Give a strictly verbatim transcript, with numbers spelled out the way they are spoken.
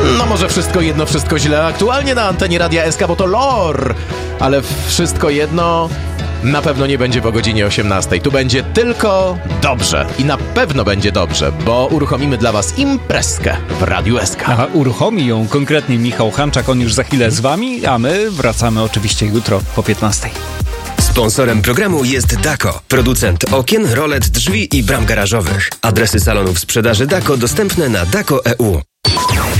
No może wszystko jedno, wszystko źle. Aktualnie na antenie Radia S K, bo to lore. Ale wszystko jedno na pewno nie będzie po godzinie osiemnastej. Tu będzie tylko dobrze. I na pewno będzie dobrze, bo uruchomimy dla was imprezkę w Radiu S K. Aha, uruchomi ją konkretnie Michał Hanczak. On już za chwilę z wami, a my wracamy oczywiście jutro po piętnastej. Sponsorem programu jest Dako, producent okien, rolet, drzwi i bram garażowych. Adresy salonów sprzedaży Dako dostępne na dako kropka e u.